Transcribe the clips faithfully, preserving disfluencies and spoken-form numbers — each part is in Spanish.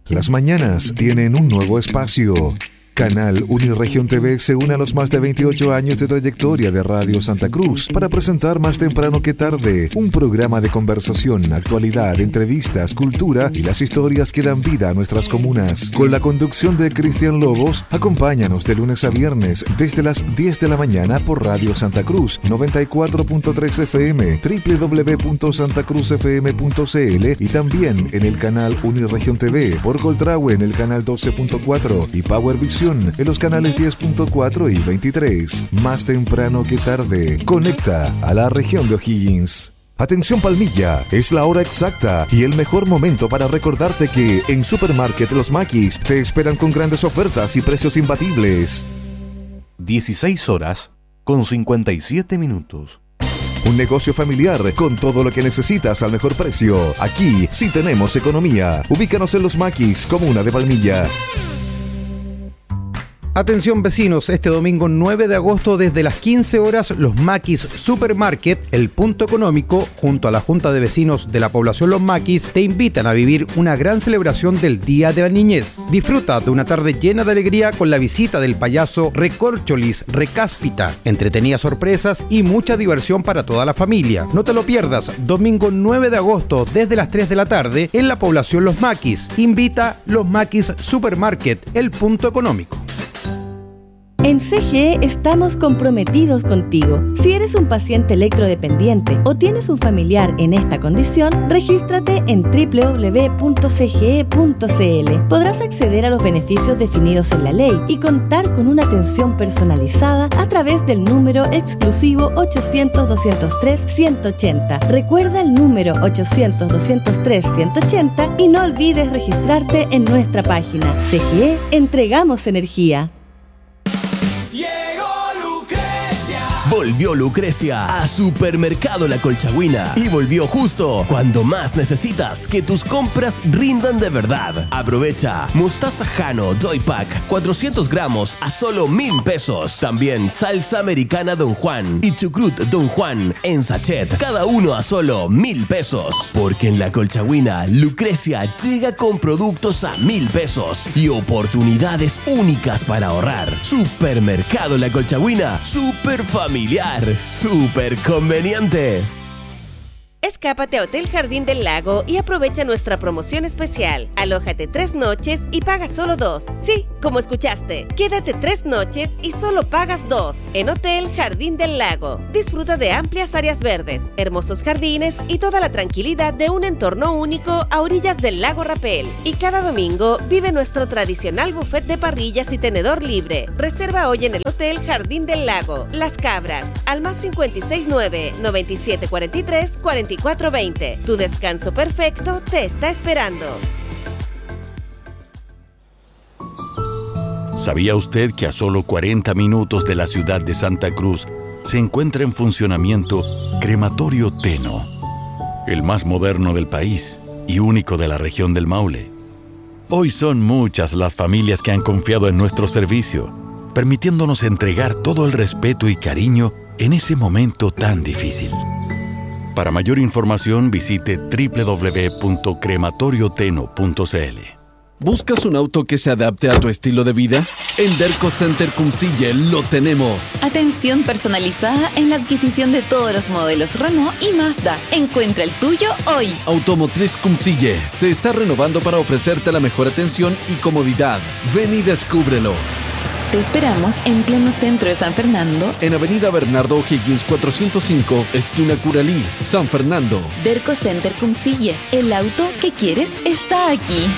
Las mañanas tienen un nuevo espacio. Canal Uniregión T V se une a los más de veintiocho años de trayectoria de Radio Santa Cruz para presentar Más Temprano que Tarde, un programa de conversación, actualidad, entrevistas, cultura y las historias que dan vida a nuestras comunas. Con la conducción de Cristian Lobos, acompáñanos de lunes a viernes desde las diez de la mañana por Radio Santa Cruz noventa y cuatro punto tres F M, doble u doble u doble u punto santa cruz f m punto c l y también en el canal Uniregión T V, por Coltrahue en el canal doce punto cuatro y Power Vision en los canales diez punto cuatro y veintitrés. Más temprano que tarde, conecta a la región de O'Higgins. Atención Palmilla, es la hora exacta y el mejor momento para recordarte que en Supermarket Los Maquis te esperan con grandes ofertas y precios imbatibles. dieciséis horas con cincuenta y siete minutos. Un negocio familiar con todo lo que necesitas al mejor precio. Aquí sí tenemos economía. Ubícanos en Los Maquis, comuna de Palmilla. Atención vecinos, este domingo nueve de agosto desde las quince horas Los Maquis Supermarket, el punto económico, junto a la Junta de Vecinos de la población Los Maquis, te invitan a vivir una gran celebración del Día de la Niñez. Disfruta de una tarde llena de alegría con la visita del payaso Recorcholis Recáspita, entretenidas sorpresas y mucha diversión para toda la familia. No te lo pierdas, domingo nueve de agosto desde las tres de la tarde en la población Los Maquis. Invita Los Maquis Supermarket, el punto económico. En C G E estamos comprometidos contigo. Si eres un paciente electrodependiente o tienes un familiar en esta condición, regístrate en doble u doble u doble u punto c g e punto c l. Podrás acceder a los beneficios definidos en la ley y contar con una atención personalizada a través del número exclusivo ochocientos, doscientos tres, ciento ochenta. Recuerda el número ochocientos, doscientos tres, ciento ochenta y no olvides registrarte en nuestra página. C G E, entregamos energía. Volvió Lucrecia a Supermercado La Colchagüina y volvió justo cuando más necesitas que tus compras rindan de verdad. Aprovecha mostaza Jano Doy Pack cuatrocientos gramos a solo mil pesos. También salsa americana Don Juan y chucrut Don Juan en sachet, cada uno a solo mil pesos. Porque en La Colchagüina Lucrecia llega con productos a mil pesos y oportunidades únicas para ahorrar. Supermercado La Colchagüina, super familiar. Familiar, súper conveniente. Escápate a Hotel Jardín del Lago y aprovecha nuestra promoción especial. Alójate tres noches y pagas solo dos. Sí, como escuchaste, quédate tres noches y solo pagas dos. En Hotel Jardín del Lago. Disfruta de amplias áreas verdes, hermosos jardines y toda la tranquilidad de un entorno único a orillas del lago Rapel. Y cada domingo vive nuestro tradicional buffet de parrillas y tenedor libre. Reserva hoy en el Hotel Jardín del Lago, Las Cabras, al más cincuenta y seis nueve, noventa y siete cuarenta y tres, cuarenta y cuatro veinte. Tu descanso perfecto te está esperando. ¿Sabía usted que a solo cuarenta minutos de la ciudad de Santa Cruz se encuentra en funcionamiento Crematorio Teno, el más moderno del país y único de la región del Maule? Hoy son muchas las familias que han confiado en nuestro servicio, permitiéndonos entregar todo el respeto y cariño en ese momento tan difícil. Para mayor información visite doble u doble u doble u punto crematorio teno punto c l. ¿Buscas un auto que se adapte a tu estilo de vida? En Derco Center Cumcille lo tenemos. Atención personalizada en la adquisición de todos los modelos Renault y Mazda. Encuentra el tuyo hoy. Automotriz Cumcille se está renovando para ofrecerte la mejor atención y comodidad. Ven y descúbrelo. Te esperamos en pleno centro de San Fernando, en Avenida Bernardo O'Higgins cuatrocientos cinco, esquina Curalí, San Fernando. Derco Center Cumcille, el auto que quieres está aquí.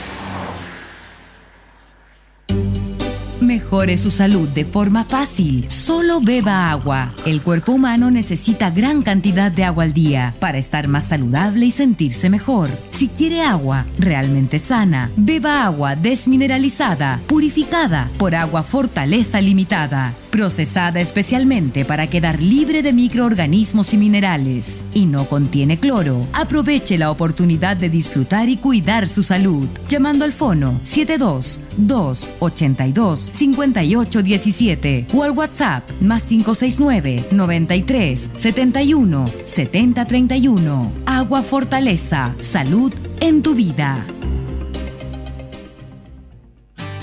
Mejore su salud de forma fácil. Solo beba agua. El cuerpo humano necesita gran cantidad de agua al día para estar más saludable y sentirse mejor. Si quiere agua realmente sana, beba agua desmineralizada, purificada por Agua Fortaleza Limitada, procesada especialmente para quedar libre de microorganismos y minerales, y no contiene cloro. Aproveche la oportunidad de disfrutar y cuidar su salud, llamando al fono siete dos, dos, ocho dos, cinco ocho uno siete o al WhatsApp más cinco seis nueve, noventa y tres, setenta y uno, setenta treinta y uno. Agua Fortaleza, salud en tu vida.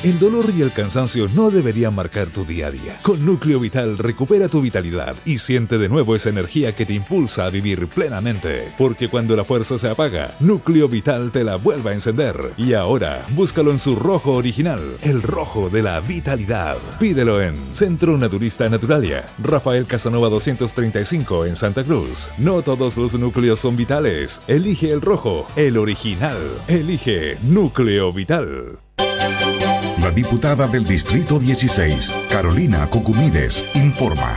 El dolor y el cansancio no deberían marcar tu día a día. Con Núcleo Vital recupera tu vitalidad y siente de nuevo esa energía que te impulsa a vivir plenamente. Porque cuando la fuerza se apaga, Núcleo Vital te la vuelve a encender. Y ahora, búscalo en su rojo original, el rojo de la vitalidad. Pídelo en Centro Naturista Naturalia, Rafael Casanova doscientos treinta y cinco en Santa Cruz. No todos los núcleos son vitales. Elige el rojo, el original. Elige Núcleo Vital. La diputada del Distrito dieciséis, Carolina Cucumides, informa.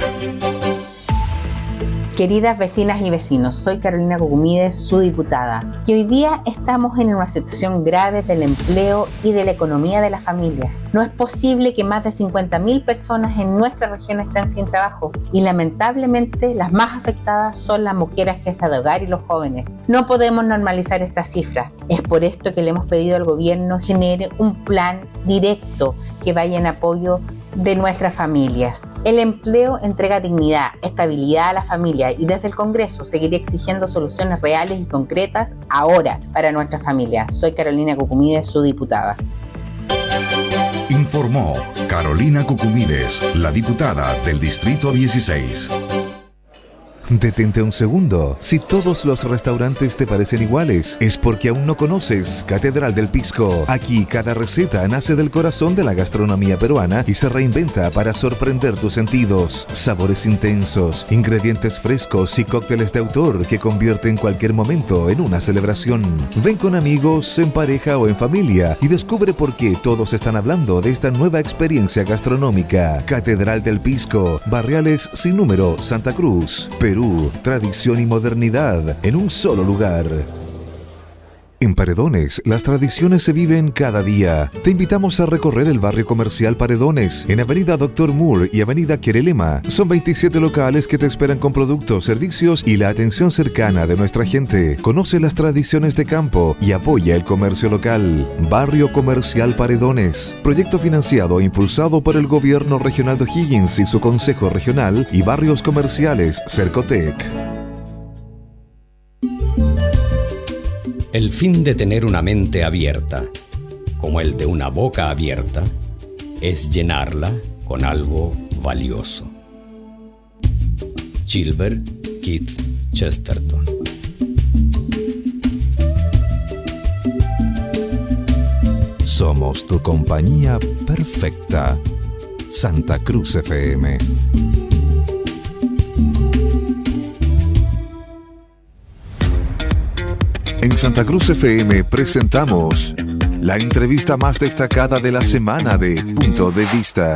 Queridas vecinas y vecinos, soy Carolina Cucumides, su diputada, y hoy día estamos en una situación grave del empleo y de la economía de la familia. No es posible que más de cincuenta mil personas en nuestra región estén sin trabajo y lamentablemente las más afectadas son las mujeres jefas de hogar y los jóvenes. No podemos normalizar estas cifras. Es por esto que le hemos pedido al gobierno genere un plan directo que vaya en apoyo de nuestras familias. El empleo entrega dignidad, estabilidad a la familia y desde el Congreso seguiré exigiendo soluciones reales y concretas ahora para nuestra familia. Soy Carolina Cucumides, su diputada. Informó Carolina Cucumides, la diputada del Distrito dieciséis. Detente un segundo. Si todos los restaurantes te parecen iguales, es porque aún no conoces Catedral del Pisco. Aquí cada receta nace del corazón de la gastronomía peruana y se reinventa para sorprender tus sentidos. Sabores intensos, ingredientes frescos y cócteles de autor que convierten cualquier momento en una celebración. Ven con amigos, en pareja o en familia y descubre por qué todos están hablando de esta nueva experiencia gastronómica. Catedral del Pisco, Barriales sin número, Santa Cruz, Perú. Tradición y modernidad en un solo lugar. En Paredones, las tradiciones se viven cada día. Te invitamos a recorrer el barrio comercial Paredones, en Avenida Doctor Moore y Avenida Querelema. Son veintisiete locales que te esperan con productos, servicios y la atención cercana de nuestra gente. Conoce las tradiciones de campo y apoya el comercio local. Barrio Comercial Paredones. Proyecto financiado e impulsado por el Gobierno Regional de O'Higgins y su Consejo Regional y Barrios Comerciales Cercotec. El fin de tener una mente abierta, como el de una boca abierta, es llenarla con algo valioso. Gilbert Keith Chesterton. Somos tu compañía perfecta. Santa Cruz F M. En Santa Cruz F M presentamos la entrevista más destacada de la semana de Punto de Vista.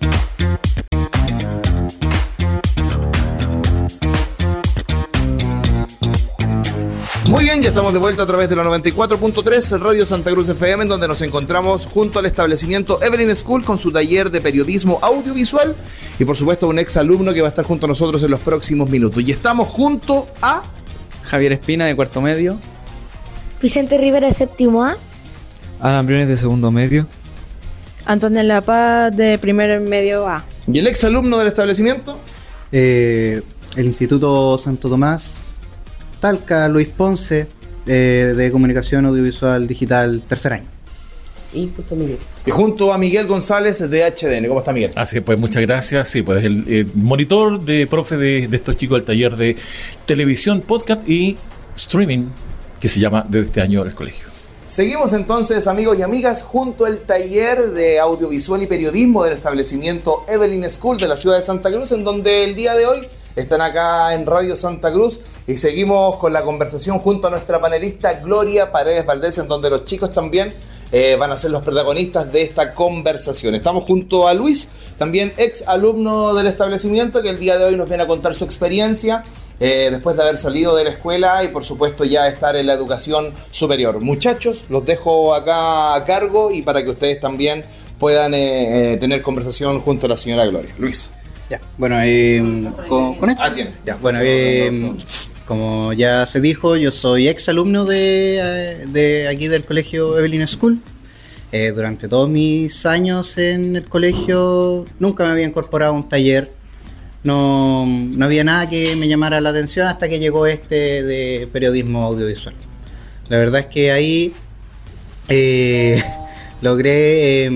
Muy bien, ya estamos de vuelta a través de la noventa y cuatro punto tres Radio Santa Cruz F M, en donde nos encontramos junto al establecimiento Evelyn School con su taller de periodismo audiovisual y por supuesto un ex alumno que va a estar junto a nosotros en los próximos minutos. Y estamos junto a Javier Espina de cuarto medio, Vicente Rivera de séptimo A, Adam Briones de segundo medio, Antonio La Paz de primer medio A. ¿Y el ex alumno del establecimiento? Eh, el Instituto Santo Tomás, Talca, Luis Ponce, eh, de Comunicación Audiovisual Digital, tercer año. Y junto a Miguel. Y junto a Miguel González de H D N. ¿Cómo está, Miguel? Así pues, muchas gracias. Sí, pues el, el monitor de profe de, de estos chicos del taller de televisión, podcast y streaming que se llama desde este año el colegio. Seguimos entonces, amigos y amigas, junto al taller de audiovisual y periodismo del establecimiento Evelyn School de la ciudad de Santa Cruz, en donde el día de hoy están acá en Radio Santa Cruz y seguimos con la conversación junto a nuestra panelista Gloria Paredes Valdés, en donde los chicos también eh, van a ser los protagonistas de esta conversación. Estamos junto a Luis, también ex alumno del establecimiento, que el día de hoy nos viene a contar su experiencia eh, después de haber salido de la escuela y por supuesto ya estar en la educación superior. Muchachos, los dejo acá a cargo y para que ustedes también puedan eh, eh, tener conversación junto a la señora Gloria. Luis. Ya, bueno, eh, ¿con, con esto? Ah, tiene. Ya, bueno, eh, como ya se dijo, yo soy ex alumno de, de aquí del colegio Evelyn School. Eh, durante todos mis años en el colegio nunca me había incorporado a un taller. No, no había nada que me llamara la atención hasta que llegó este de periodismo audiovisual. La verdad es que ahí eh, logré eh,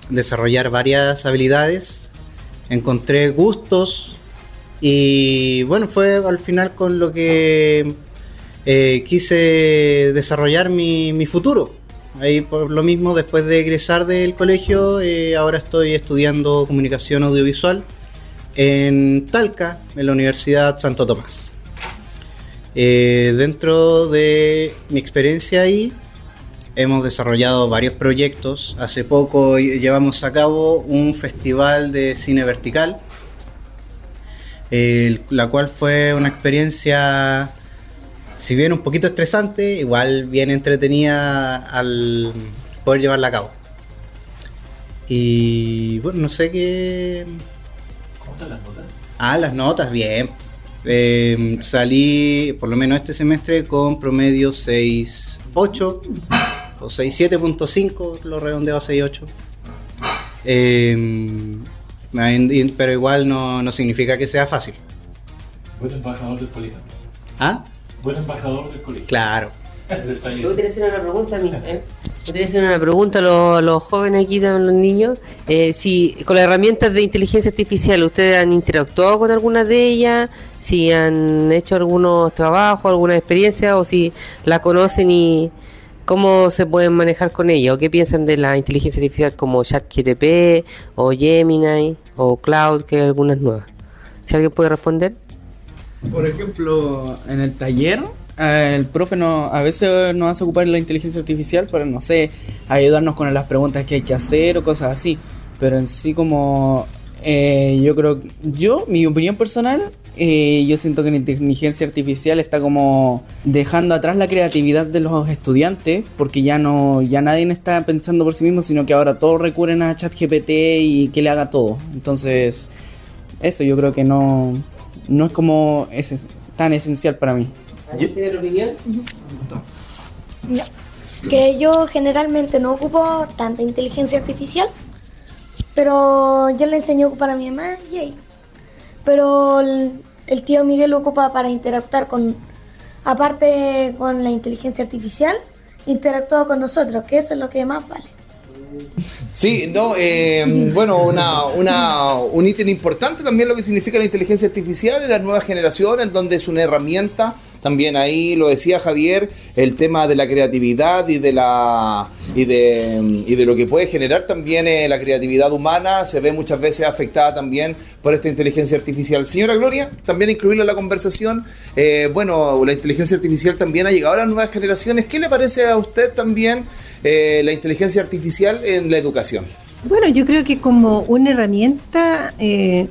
desarrollar varias habilidades, encontré gustos y bueno, fue al final con lo que eh, quise desarrollar mi, mi futuro. Ahí por lo mismo, después de egresar del colegio, eh, ahora estoy estudiando comunicación audiovisual en Talca, en la Universidad Santo Tomás. Eh, dentro de mi experiencia ahí, hemos desarrollado varios proyectos. Hace poco llevamos a cabo un festival de cine vertical, eh, la cual fue una experiencia, si bien un poquito estresante, igual bien entretenida al poder llevarla a cabo. Y bueno, no sé qué... ¿Cómo están las notas? Ah, las notas, bien. Eh, salí, por lo menos este semestre, con promedio seis punto ocho o seis punto siete punto cinco, lo redondeo a seis punto ocho. Eh, pero igual no, no significa que sea fácil. Buen embajador del colegio. ¿Ah? Buen embajador del colegio. Claro. Yo voy a hacer una pregunta a mí, ¿eh? Voy a hacer una pregunta a los, los jóvenes aquí, los niños. Eh, si con las herramientas de inteligencia artificial, ¿ustedes han interactuado con alguna de ellas? Si han hecho algunos trabajos, alguna experiencia, o si la conocen y cómo se pueden manejar con ella, o qué piensan de la inteligencia artificial como ChatGPT o Gemini o Cloud, que hay algunas nuevas. Si alguien puede responder. Por ejemplo, en el taller, eh, el profe no, a veces nos hace ocupar la inteligencia artificial para, no sé, ayudarnos con las preguntas que hay que hacer o cosas así. Pero en sí como, eh, yo creo, yo, mi opinión personal, eh, yo siento que la inteligencia artificial está como dejando atrás la creatividad de los estudiantes, porque ya no, ya nadie está pensando por sí mismo, sino que ahora todos recurren a ChatGPT y que le haga todo. Entonces, eso yo creo que no... no es como es tan esencial para mí. ¿Alguien tiene la opinión? No. Que yo generalmente no ocupo tanta inteligencia artificial, pero yo le enseño a ocupar a mi mamá y ahí. Pero el, el tío Miguel lo ocupa para interactuar con, aparte con la inteligencia artificial, interactúa con nosotros, que eso es lo que más vale. Sí, no, eh, bueno, una, una, un ítem importante también lo que significa la inteligencia artificial en las nuevas generaciones, donde es una herramienta, también ahí lo decía Javier, el tema de la creatividad y de la y de, y de lo que puede generar también eh, la creatividad humana, se ve muchas veces afectada también por esta inteligencia artificial. Señora Gloria, también incluirla en la conversación, eh, bueno, la inteligencia artificial también ha llegado a las nuevas generaciones. ¿Qué le parece a usted también eh, la inteligencia artificial en la educación? Bueno, yo creo que como una herramienta eh,